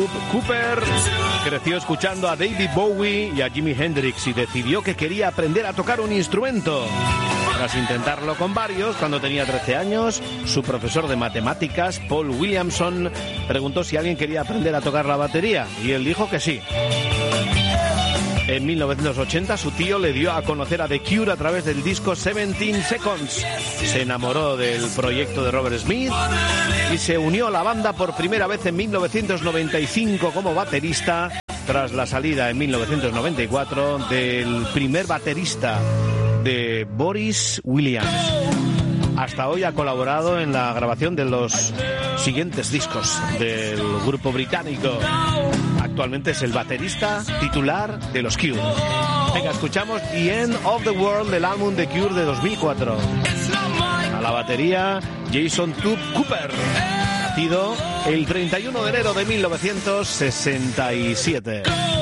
Cooper creció escuchando a David Bowie y a Jimi Hendrix y decidió que quería aprender a tocar un instrumento. Tras intentarlo con varios, cuando tenía 13 años, su profesor de matemáticas, Paul Williamson, preguntó si alguien quería aprender a tocar la batería y él dijo que sí. En 1980 su tío le dio a conocer a The Cure a través del disco 17 Seconds. Se enamoró del proyecto de Robert Smith y se unió a la banda por primera vez en 1995 como baterista, tras la salida en 1994 del primer baterista de Boris Williams. Hasta hoy ha colaborado en la grabación de los siguientes discos del grupo británico. Actualmente es el baterista titular de los Cure. Venga, escuchamos The End of the World del álbum The Cure de 2004. A la batería, Jason Tube Cooper, nacido el 31 de enero de 1967.